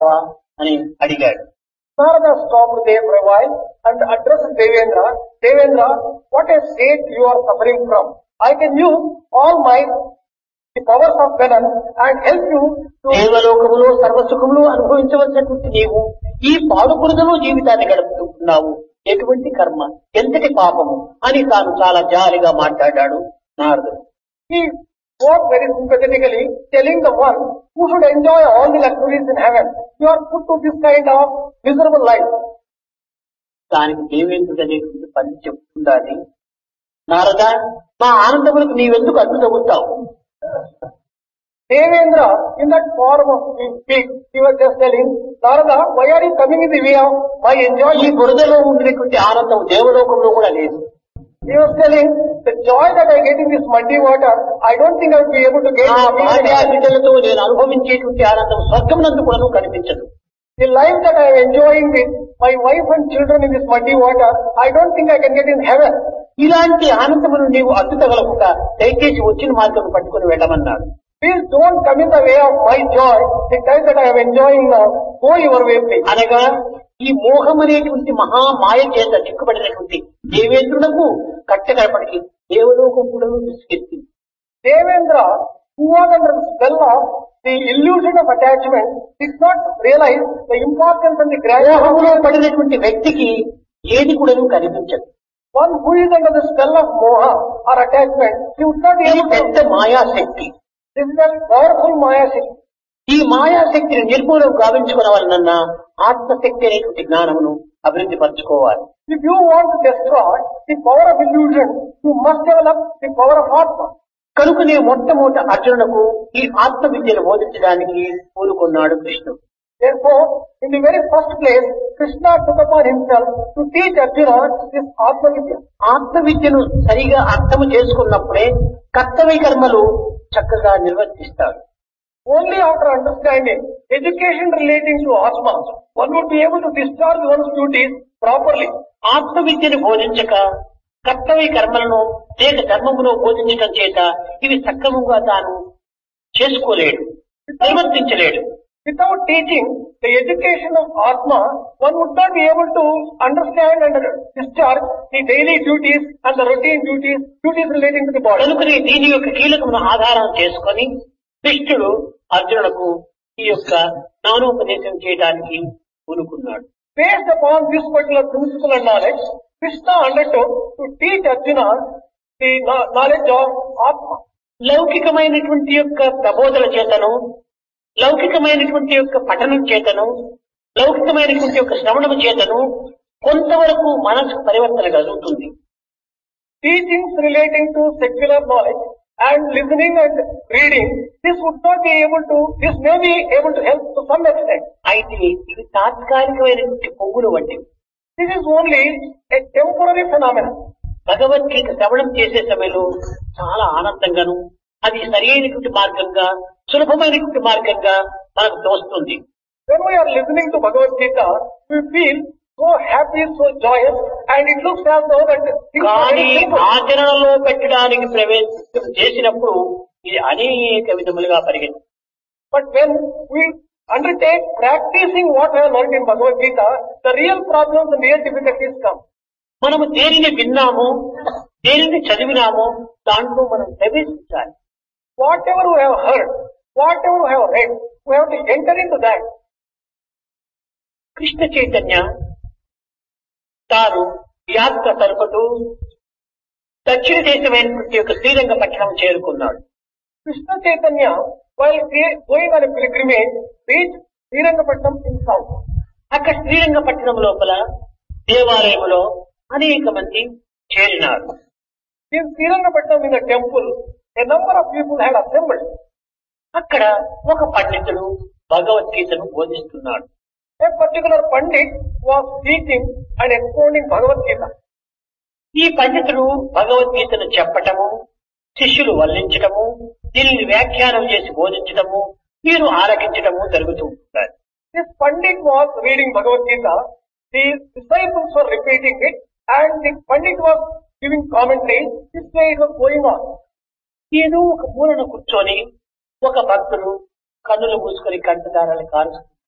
అని అడిగాడు. Narada stopped there for a while and addressed Devendra. Devendra, what a state you are suffering from. I can use all my the powers of penance and help you to... దేవలోకములో సర్వసుఖములు అనుభవించవలసినటువంటి నీవు ఈ పాడుపురుదలో జీవితాన్ని గడుపుతున్నావు. ఎటువంటి కర్మ, ఎంతటి పాపము అని తాను చాలా జాలిగా మాట్లాడాడు నారదుడు. He spoke very sympathetically, telling the one who should enjoy all the luxuries in heaven, you are put to this kind of miserable life. దానికి దేవేంద్రుడు అనేటువంటి పని చెప్తుండాలి. నారద, మా ఆనందములకు నీవెందుకు అడ్డు తగులుతావు? Devendra, in that form of speech, he was just telling, Narada, why are you coming in the way of my ఈ enjoyment? బురదలో ఉండినటువంటి ఆనందం దేవలోకంలో కూడా లేదు. He was telling, the joy that I get in this muddy water, I don't think I will be able to get ఆ it in భార్య heaven. బిడ్డలతో నేను అనుభవించేటువంటి ఆనందం స్వర్గమునందు కూడా కనిపించదు. The life that I am enjoying with my wife and children in this muddy water, I don't think I can get in heaven. ఇలాంటి ఆనందమును నీవు అడ్డు తగలకుండా దయచేసి వచ్చిన మార్గం పట్టుకుని వెళ్ళమన్నాడు. Please don't come in the way of my joy, the time that I am enjoying now. Go your way, please. అనగా ఈ మోహం అనేటువంటి మహామాయ చేత చిక్కుపడినటువంటి దేవేంద్రునకు కట్టగడపడికి దేవలోకం కూడా విసిగెత్తింది. Devendra, who was under the spell of the illusion of attachment, did not realize the importance and the grandeur of మోహంలో పడినటువంటి వ్యక్తికి ఏది కూడా కనిపించదు. one who is under the spell of moha or attachment. He would not be ఇది able పెద్ద to... మాయాశక్తి. This is a powerful maya Shakti. ఈ మాయాశక్తిని నిర్మూలం గావించుకునవలనన్నా ఆత్మశక్తి అనేటువంటి జ్ఞానమును అభివృద్ధి పరచుకోవాలి. If you want to destroy the power of illusion, you must develop the power of Atma. కనుకనే మొట్టమొదట అర్జునులకు ఈ ఆత్మ విద్యను బోధించడానికి కోరుకున్నాడు కృష్ణుడు. Therefore, in the very first place, Krishna took upon himself to teach Arjuna this Atma Vidya. ఆత్మ విద్యను సరిగా అర్థము చేసుకున్నప్పుడే కర్తవ్య కర్మలు చక్కగా నిర్వర్తిస్తాడు. Only after understanding education relating to Atma, one would be able to discharge one's duties properly. ఆత్మ విద్యను బోధించక కర్తవ్య కర్మలను లేక ధర్మమును బోధించడం చేత ఇవి సక్రమంగా తాను చేసుకోలేడు, నిర్వర్తించలేడు. Without teaching the education of Atma, one would not be able to understand and discharge the daily duties and the routine duties relating to the body. కనుకనే దీని యొక్క కీలకమును ఆధారం చేసుకొని కృష్ణుడు అర్జునులకు ఈ యొక్క జ్ఞానోపదేశం చేయడానికి పూనుకున్నాడు. Based upon this particular principle and knowledge, Krishna undertook to teach Arjuna the knowledge of Atma. లౌకికమైనటువంటి యొక్క ప్రబోధన చేతను, లౌకికమైనటువంటి యొక్క పఠనం చేతను, లౌకికమైనటువంటి యొక్క శ్రవణము చేతను కొంతవరకు మనసు పరివర్తన కలుగుతుంది. Teachings relating to secular knowledge and listening and reading, this may be able to help to some extent. అయితే ఇవి తాత్కాలికమైనటువంటి పొంగులు వంటివి. This is only a temporary phenomenon. Bhagavad Gita శ్రవణం చేసే సమయంలో చాలా ఆనందంగాను, అది సరి అయినటువంటి మార్గంగా, సులభమైనటువంటి మార్గంగా మనకు తోస్తుంది. When we are listening to Bhagavad Gita, we feel so happy, so joyous, and it looks as though that things are కానీ very simple. ఆచరణలో పెట్టడానికి ప్రవేశం చేసినప్పుడు ఇది అనేక విధములుగా పరిగెత్తుంది. But when we undertake practicing what we have learned in Bhagavad Gita, the real problems and real difficulties come. మనము దేనిని విన్నాము, దేనిని చదివినామో దాంట్లో మనం ప్రవేశించాలి. Whatever we have heard, whatever we have read, we have to enter into that. Krishna Chaitanya తాను యాత్ర తరుపుతూ దక్షిణ దేశమైనటువంటి యొక్క శ్రీరంగపట్నం చేరుకున్నాడు. Krishna Chaitanya, while going on a pilgrimage, reached Srirangapatnam in south. అక్కడ శ్రీరంగపట్నం లోపల దేవాలయములో అనేక మంది చేరినారు. In Srirangapatnam in the temple, a number of people had assembled. అక్కడ ఒక పండితుడు భగవద్గీతను బోధిస్తున్నాడు. A particular Pandit was teaching and expounding Bhagavad Gita. ఈ పండితుడు భగవద్గీతను చెప్పటము, శిష్యులు వల్లించటము, దీనిని వ్యాఖ్యానం చేసి బోధించటము, వీరు ఆలకించటము జరుగుతూ ఉంటారు. This Pandit was reading Bhagavad Gita, the disciples were repeating it, and the Pandit was giving commentary. This way it was going on. ఏదో ఒక మూలన కూర్చొని ఒక భక్తుడు కన్నులు మూసుకొని కంటదారాలు కారుస్తూ